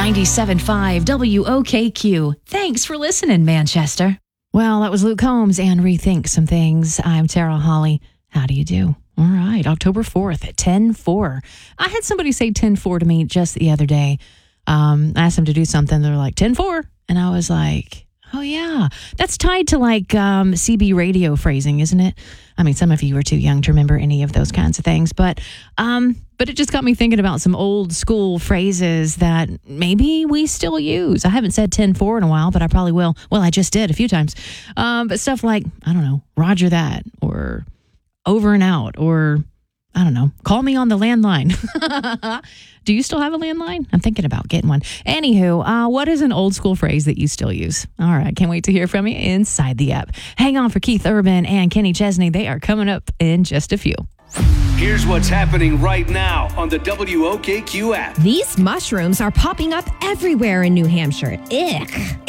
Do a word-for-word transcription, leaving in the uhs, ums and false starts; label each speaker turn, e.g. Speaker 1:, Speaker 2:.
Speaker 1: ninety-seven point five W O K Q. Thanks for listening, Manchester. Well, that was Luke Combs and Rethink Some Things. I'm Tara Holly. How do you do? All right, October fourth at ten four. I had somebody say ten four to me just the other day. Um, I asked them to do something. They're like, ten four. And I was like, oh, yeah. That's tied to like um, C B radio phrasing, isn't it? I mean, some of you are too young to remember any of those kinds of things. But um, but it just got me thinking about some old school phrases that maybe we still use. I haven't said ten four in a while, but I probably will. Well, I just did a few times. Um, but stuff like, I don't know, Roger that, or over and out, or I don't know, call me on the landline. Do you still have a landline? I'm thinking about getting one. Anywho, uh, what is an old school phrase that you still use? All right, can't wait to hear from you inside the app. Hang on for Keith Urban and Kenny Chesney. They are coming up in just a few.
Speaker 2: Here's what's happening right now on the W O K Q app.
Speaker 3: These mushrooms are popping up everywhere in New Hampshire. Ick.